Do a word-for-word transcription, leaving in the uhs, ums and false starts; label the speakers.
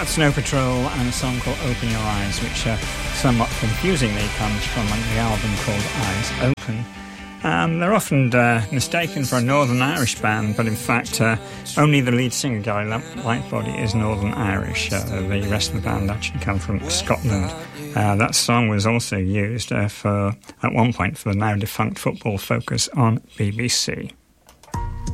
Speaker 1: about Snow Patrol and a song called Open Your Eyes, which uh, somewhat confusingly comes from the album called Eyes Open. Um, they're often uh, mistaken for a Northern Irish band, but in fact uh, only the lead singer, Gary Lightbody, is Northern Irish. Uh, the rest of the band actually come from Scotland. Uh, that song was also used uh, for at one point for the now defunct Football Focus on B B C.